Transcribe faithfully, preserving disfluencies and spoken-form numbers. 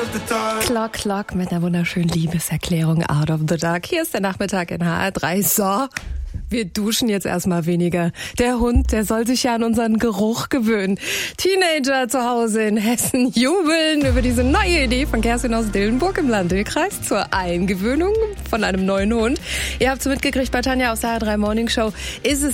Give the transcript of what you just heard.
of the dark. Clock, Clock mit einer wunderschönen Liebeserklärung Out of the Dark. Hier ist der Nachmittag in H R drei. So, wir duschen jetzt erstmal weniger. Der Hund, der soll sich ja an unseren Geruch gewöhnen. Teenager zu Hause in Hessen jubeln über diese neue Idee von Kerstin aus Dillenburg im Landkreis zur Eingewöhnung von einem neuen Hund. Ihr habt es mitgekriegt bei Tanja aus der H R drei Morning Show. Ist es